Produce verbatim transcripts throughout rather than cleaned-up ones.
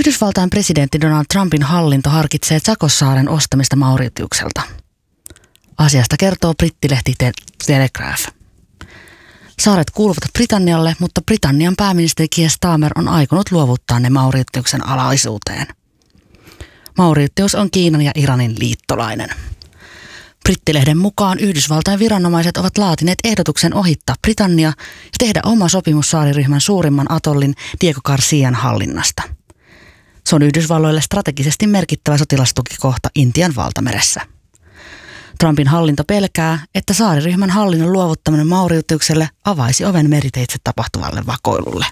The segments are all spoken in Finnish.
Yhdysvaltain presidentti Donald Trumpin hallinto harkitsee Chagos-saaren ostamista Mauritiukselta. Asiasta kertoo brittilehti Telegraph. Saaret kuuluvat Britannialle, mutta Britannian pääministeri Keir Starmer on aikonut luovuttaa ne Mauritiuksen alaisuuteen. Mauritius on Kiinan ja Iranin liittolainen. Brittilehden mukaan Yhdysvaltain viranomaiset ovat laatineet ehdotuksen ohittaa Britannia ja tehdä oma sopimus saariryhmän suurimman atollin Diego Garcian hallinnasta. Se on Yhdysvalloille strategisesti merkittävä sotilastukikohta Intian valtameressä. Trumpin hallinto pelkää, että saariryhmän hallinnon luovuttaminen Mauritiukselle avaisi oven meriteitse tapahtuvalle vakoilulle.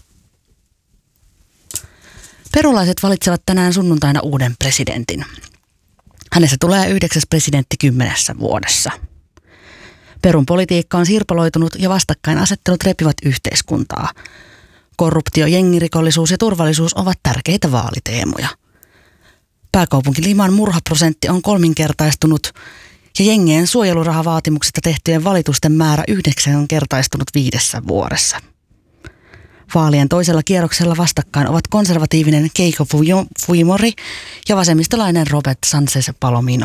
Perulaiset valitsevat tänään sunnuntaina uuden presidentin. Hänestä tulee yhdeksäs presidentti kymmenessä vuodessa. Perun politiikka on sirpaloitunut ja vastakkainasettelut repivät yhteiskuntaa. Korruptio, jengirikollisuus ja turvallisuus ovat tärkeitä vaaliteemoja. Pääkaupunki Liman murhaprosentti on kolminkertaistunut ja jengien suojelurahavaatimuksista tehtyjen valitusten määrä yhdeksänkertaistunut viidessä vuodessa. Vaalien toisella kierroksella vastakkain ovat konservatiivinen Keiko Fujimori ja vasemmistolainen Robert Sánchez Palomino.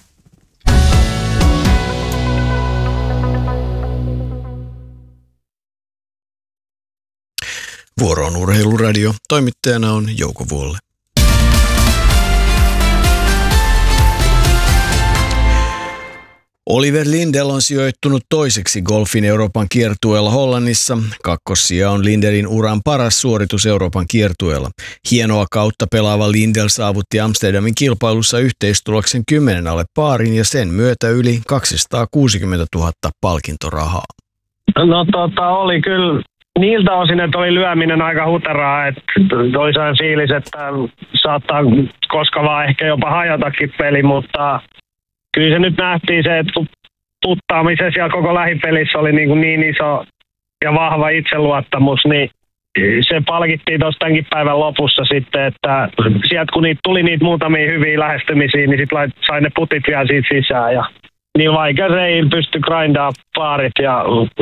Vuoro on Urheiluradio. Toimittajana on Jouko Vuolle. Oliver Lindell on sijoittunut toiseksi golfin Euroopan kiertueella Hollannissa. Kakkossija on Lindelin uran paras suoritus Euroopan kiertueella. Hienoa kautta pelaava Lindell saavutti Amsterdamin kilpailussa yhteistuloksen kymmenen alle paarin ja sen myötä yli kaksisataakuusikymmentätuhatta palkintorahaa. No tota, oli kyllä niiltä osin, että oli lyöminen aika huteraa, että toisaan fiilis, että saattaa koska vaan ehkä jopa hajatakin peli, mutta kyllä se nyt nähtiin se, että kun puttaamisessa ja koko lähipelissä oli niin, niin iso ja vahva itseluottamus, niin se palkittiin tuossa tämänkin päivän lopussa sitten, että sieltä kun niitä tuli niitä muutamia hyviä lähestymisiä, niin sitten sai ne putit vielä siitä sisään ja niin vaikka se ei pysty grindaa paarit ja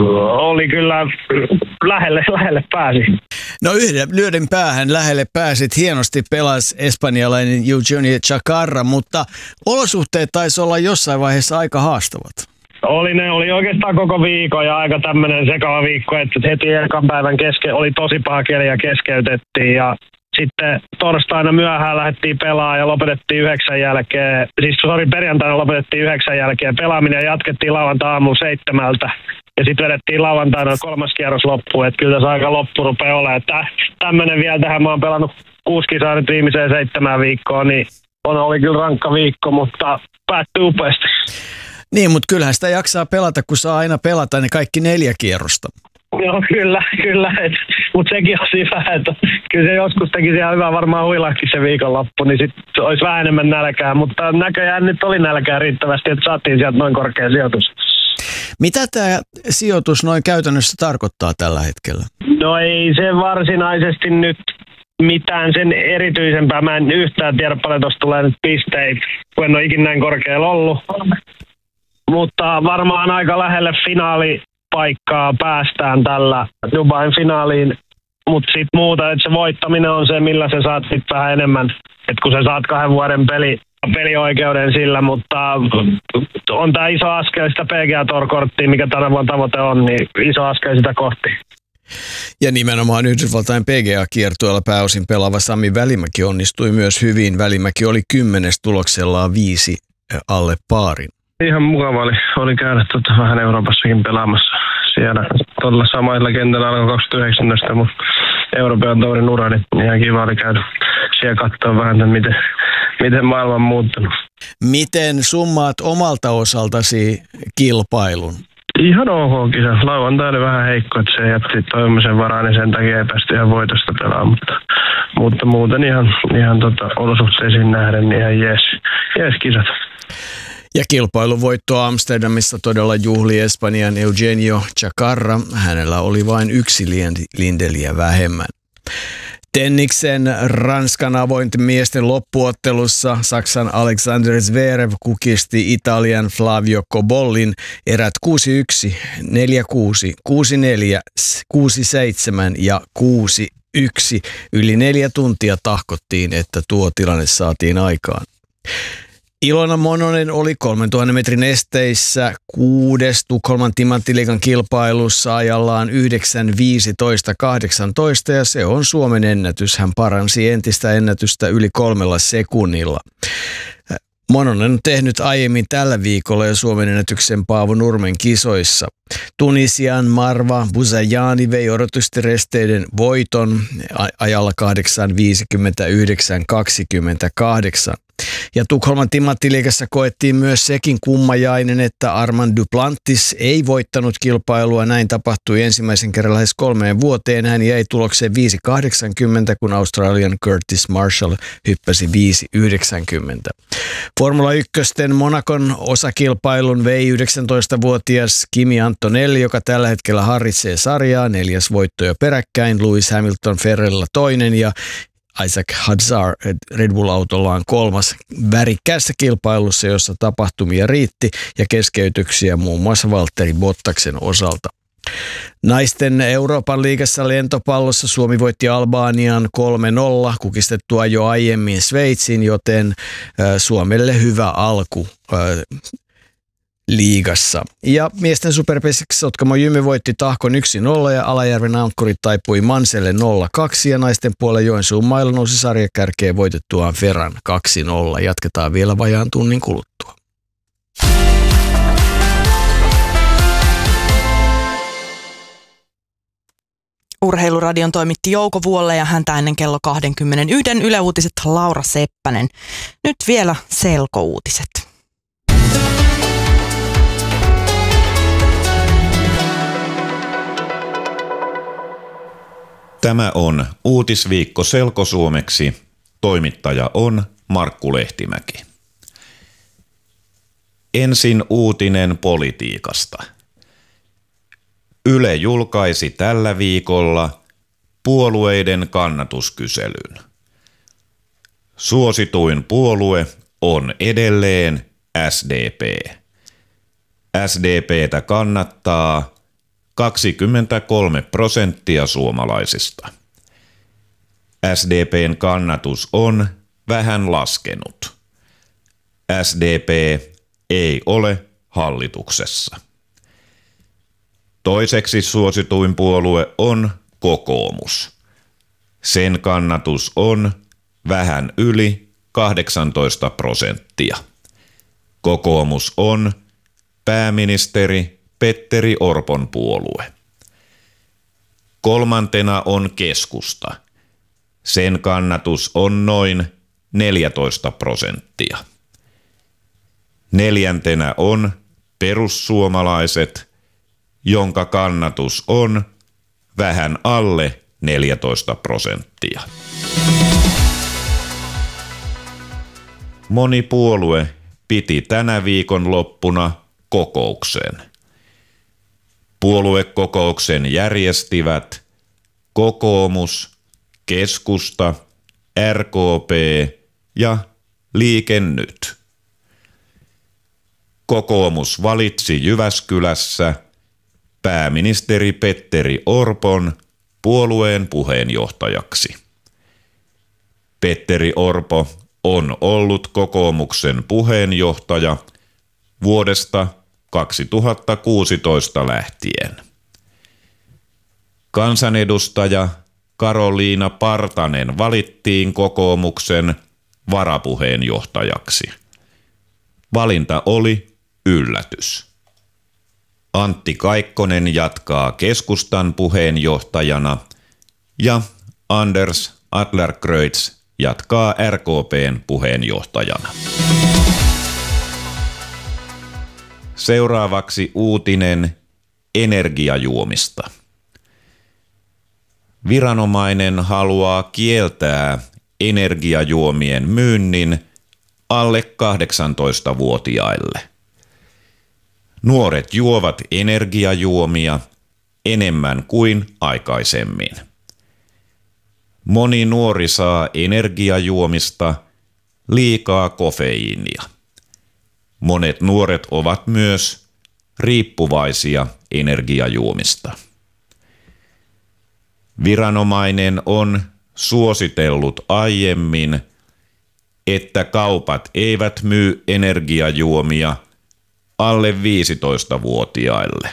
oli kyllä lähelle, lähelle pääsi. No yhden lyöden päähän lähelle pääsit. Hienosti pelasi espanjalainen Eugenio Chacarra, mutta olosuhteet taisi olla jossain vaiheessa aika haastavat. Oli ne, oli oikeastaan koko viikon ja aika tämmöinen sekava viikko, että heti ekan päivän keske oli tosi paha keli ja keskeytettiin ja sitten torstaina myöhään lähdettiin pelaamaan ja lopetettiin yhdeksän jälkeen, siis sori perjantaina lopetettiin yhdeksän jälkeen pelaaminen ja jatkettiin lauantai aamulla seitsemältä. Ja sitten vedettiin lauantaina kolmas kierros loppuun, että kyllä tässä aika loppu rupeaa olemaan. Tämmöinen vielä tähän, mä oon pelannut kuusi kisaa nyt viimeiseen seitsemään viikkoon, niin on oli kyllä rankka viikko, mutta päättyi upeasti. Niin, mutta kyllähän sitä jaksaa pelata, kun saa aina pelata ne kaikki neljä kierrosta. Joo, kyllä, kyllä. Mutta sekin on hyvä, että kyllä se joskus teki siellä hyvä varmaan huilahti se viikonloppu, niin sitten olisi vähän enemmän nälkää. Mutta näköjään nyt oli nälkää riittävästi, että saatiin sieltä noin korkea sijoitus. Mitä tämä sijoitus noin käytännössä tarkoittaa tällä hetkellä? No ei se varsinaisesti nyt mitään sen erityisempää. Mä en yhtään tiedä paljon tuossa tulee nyt pisteitä, kun en ole ikinä näin korkealla ollut. Mutta varmaan aika lähelle finaalipaikkaa päästään tällä Dubain finaaliin. Mutta sitten muuta, että se voittaminen on se, millä sä saat sitten vähän enemmän. Että kun sä saat kahden vuoden peli, pelioikeuden sillä, mutta on tämä iso askel sitä P G A Tour-korttia, mikä tänä vuonna tavoite on, niin iso askel sitä kohti. Ja nimenomaan Yhdysvaltain P G A-kiertueella pääosin pelaava Sami Välimäki onnistui myös hyvin. Välimäki oli kymmenes tuloksellaan viisi alle paarin. Ihan mukava oli, oli käydä tota vähän Euroopassakin pelaamassa. Siellä todella samailla kentällä alkoi kaksituhattayhdeksäntoista mun Euroopan tourin ura, niin ihan kiva oli käydä siellä katsoa vähän, että miten, miten maailma on muuttunut. Miten summaat omalta osaltasi kilpailun? Ihan ok kisa. Lauantai oli vähän heikko, että se jätti toivomisen varaan, niin sen takia ei päästy ihan voitosta pelaamaan. Mutta, mutta muuten ihan, ihan tota, olosuhteisiin nähden niin ihan jees, jees kisat. Ja kilpailuvoittoa Amsterdamissa todella juhli Espanjan Eugenio Chacarra. Hänellä oli vain yksi Lindeliä vähemmän. Tenniksen Ranskan avointen miesten loppuottelussa Saksan Alexander Zverev kukisti Italian Flavio Cobollin erät kuusi yksi, neljä kuusi, kuusi neljä, kuusi seitsemän ja kuusi yksi. Yli neljä tuntia tahkottiin, että tuo tilanne saatiin aikaan. Ilona Mononen oli kolmentuhannen metrin esteissä kuudes Tukholman Timanttiliigan kilpailussa ajallaan yhdeksän viisitoista kahdeksantoista ja se on Suomen ennätys. Hän paransi entistä ennätystä yli kolmella sekunnilla. Mononen on tehnyt aiemmin tällä viikolla jo Suomen ennätyksen Paavo Nurmen kisoissa. Tunisian Marwa Bouzayani vei odotusten resteiden voiton ajalla kahdeksan viisikymmentäyhdeksän kaksikymmentäkahdeksan. Ja Tukholman Timanttiliigassa koettiin myös sekin kummajainen, että Armand Duplantis ei voittanut kilpailua. Näin tapahtui ensimmäisen kerran lähes kolmeen vuoteen. Hän jäi tulokseen viisi kahdeksankymmentä, kun Australian Curtis Marshall hyppäsi viisi yhdeksänkymmentä. Formula ykkösten Monacon osakilpailun vei yhdeksäntoistavuotias Kimi Antonelli, joka tällä hetkellä harritsee sarjaa. Neljäs voitto jo peräkkäin, Lewis Hamilton Ferrella toinen ja Isaac Hadjar Red Bull-autollaan kolmas värikkäässä kilpailussa, jossa tapahtumia riitti ja keskeytyksiä muun muassa Valtteri Bottaksen osalta. Naisten Euroopan liigassa lentopallossa Suomi voitti Albanian kolme nolla kukistettua jo aiemmin Sveitsin, joten Suomelle hyvä alku liigassa. Ja miesten superpesiksi Sotkamo Jymy voitti Tahkon yksi nolla ja Alajärven Ankkurit taipui Manselle nolla kaksi ja naisten puolella Joensuun Mailla nousi sarjakärkeen voitettuaan Ferran kaksi nolla. Jatketaan vielä vajaan tunnin kuluttua. Urheiluradion toimitti Jouko Vuolle ja häntä ennen kello kaksikymmentäyksi Yle Uutiset Laura Seppänen. Nyt vielä selkouutiset. Tämä on Uutisviikko selkosuomeksi. Toimittaja on Markku Lehtimäki. Ensin uutinen politiikasta. Yle julkaisi tällä viikolla puolueiden kannatuskyselyn. Suosituin puolue on edelleen S D P. S D P:tä kannattaa kaksikymmentäkolme prosenttia suomalaisista. S D P:n kannatus on vähän laskenut. S D P ei ole hallituksessa. Toiseksi suosituin puolue on kokoomus. Sen kannatus on vähän yli kahdeksantoista prosenttia. Kokoomus on pääministeri Petteri Orpon puolue. Kolmantena on keskusta. Sen kannatus on noin neljätoista prosenttia. Neljäntenä on perussuomalaiset, jonka kannatus on vähän alle neljätoista prosenttia. Moni puolue piti tänä viikon loppuna kokouksen. Puoluekokouksen järjestivät kokoomus, keskusta, R K P ja Liike Nyt. Kokoomus valitsi Jyväskylässä pääministeri Petteri Orpon puolueen puheenjohtajaksi. Petteri Orpo on ollut kokoomuksen puheenjohtaja vuodesta kaksituhattakuusitoista lähtien. Kansanedustaja Karoliina Partanen valittiin kokoomuksen varapuheenjohtajaksi. Valinta oli yllätys. Antti Kaikkonen jatkaa keskustan puheenjohtajana ja Anders Adlercreutz jatkaa R K P:n puheenjohtajana. Seuraavaksi uutinen energiajuomista. Viranomainen haluaa kieltää energiajuomien myynnin alle kahdeksantoistavuotiaille. Nuoret juovat energiajuomia enemmän kuin aikaisemmin. Moni nuori saa energiajuomista liikaa kofeiinia. Monet nuoret ovat myös riippuvaisia energiajuomista. Viranomainen on suositellut aiemmin, että kaupat eivät myy energiajuomia alle viisitoistavuotiaille.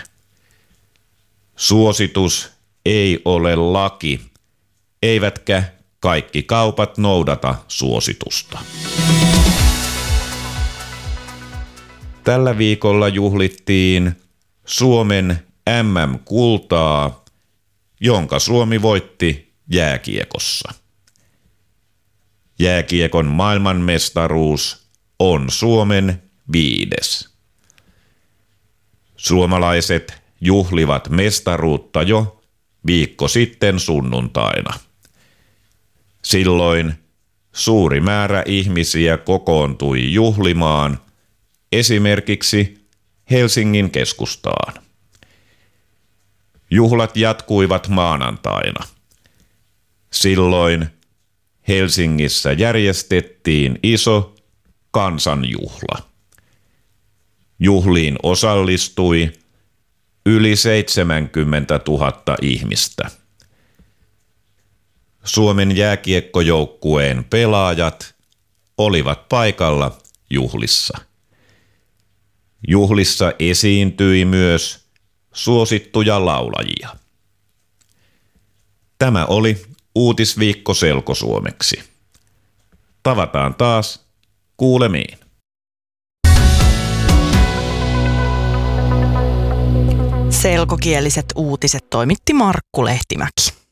Suositus ei ole laki, eivätkä kaikki kaupat noudata suositusta. Tällä viikolla juhlittiin Suomen M M-kultaa, jonka Suomi voitti jääkiekossa. Jääkiekon maailmanmestaruus on Suomen viides. Suomalaiset juhlivat mestaruutta jo viikko sitten sunnuntaina. Silloin suuri määrä ihmisiä kokoontui juhlimaan esimerkiksi Helsingin keskustaan. Juhlat jatkuivat maanantaina. Silloin Helsingissä järjestettiin iso kansanjuhla. Juhliin osallistui yli seitsemänkymmentätuhatta ihmistä. Suomen jääkiekkojoukkueen pelaajat olivat paikalla juhlissa. Juhlissa esiintyi myös suosittuja laulajia. Tämä oli Uutisviikko selkosuomeksi. Tavataan taas kuulemiin. Selkokieliset uutiset toimitti Markku Lehtimäki.